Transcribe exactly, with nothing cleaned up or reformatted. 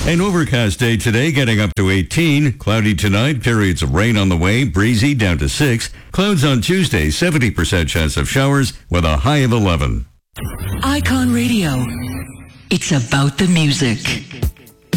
An overcast day today, getting up to eighteen. Cloudy tonight, periods of rain on the way, breezy down to six. Clouds on Tuesday, seventy percent chance of showers with a high of eleven. Icon Radio. It's about the music.